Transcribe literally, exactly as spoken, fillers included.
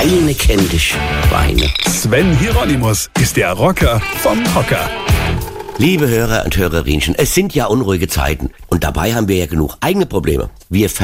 Weine kennt dich, Weine. Sven Hieronymus ist der Rocker vom Hocker. Liebe Hörer und Hörerinchen, es sind ja unruhige Zeiten. Und dabei haben wir ja genug eigene Probleme. Wir